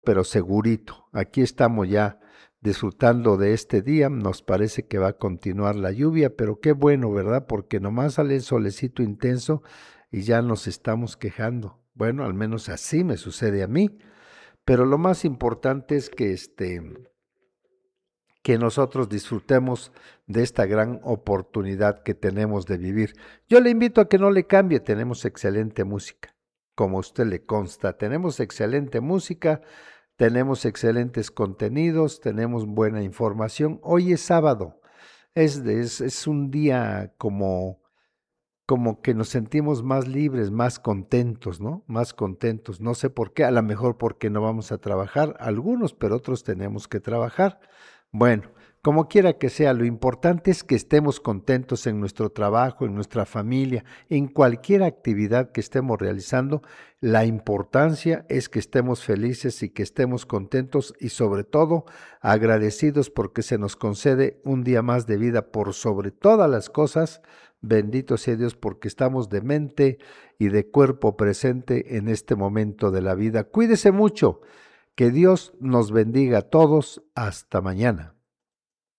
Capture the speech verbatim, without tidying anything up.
pero segurito. Aquí estamos ya disfrutando de este día. Nos parece que va a continuar la lluvia, pero qué bueno, ¿verdad? Porque nomás sale el solecito intenso y ya nos estamos quejando. Bueno, al menos así me sucede a mí. Pero lo más importante es que este que nosotros disfrutemos de esta gran oportunidad que tenemos de vivir. Yo le invito a que no le cambie, tenemos excelente música, como a usted le consta, tenemos excelente música, tenemos excelentes contenidos, tenemos buena información. Hoy es sábado, es, de- es, es un día como, como que nos sentimos más libres, más contentos, ¿no? Más contentos. No sé por qué, a lo mejor porque no vamos a trabajar, algunos, pero otros tenemos que trabajar. Bueno, como quiera que sea, lo importante es que estemos contentos en nuestro trabajo, en nuestra familia, en cualquier actividad que estemos realizando. La importancia es que estemos felices y que estemos contentos y sobre todo agradecidos porque se nos concede un día más de vida por sobre todas las cosas. Bendito sea Dios porque estamos de mente y de cuerpo presente en este momento de la vida. Cuídese mucho. Que Dios nos bendiga a todos. Hasta mañana.